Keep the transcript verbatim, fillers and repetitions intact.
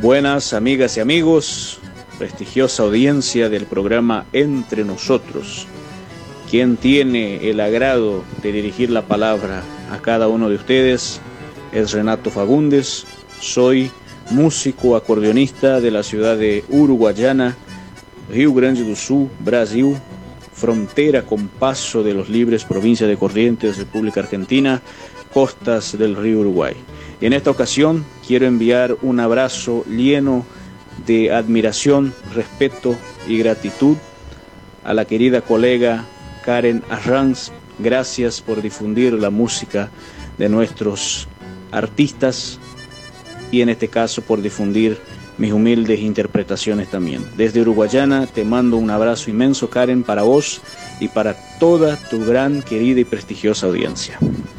Buenas amigas y amigos, prestigiosa audiencia del programa Entre Nosotros. Quien tiene el agrado de dirigir la palabra a cada uno de ustedes es Renato Fagundes. Soy músico acordeonista de la ciudad de Uruguayana, Rio Grande do Sul, Brasil, frontera con Paso de los Libres, provincia de Corrientes, República Argentina, costas del río Uruguay. Y en esta ocasión quiero enviar un abrazo lleno de admiración, respeto y gratitud a la querida colega Karen Arranz. Gracias por difundir la música de nuestros artistas y en este caso por difundir mis humildes interpretaciones también. Desde Uruguayana te mando un abrazo inmenso, Karen, para vos y para toda tu gran, querida y prestigiosa audiencia.